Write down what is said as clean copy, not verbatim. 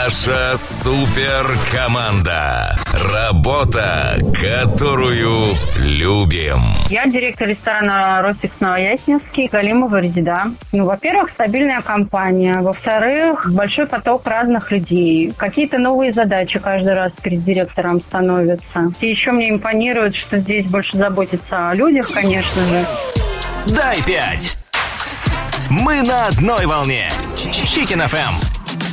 Наша суперкоманда. Работа, которую любим. Я директор ресторана «Ростикс» Новояснинский, Галимова Резида. Во-первых, стабильная компания. Во-вторых, большой поток разных людей. Какие-то новые задачи каждый раз перед директором становятся. И еще мне импонирует, что здесь больше заботятся о людях, конечно же. Дай 5. Мы на одной волне. Chicken FM.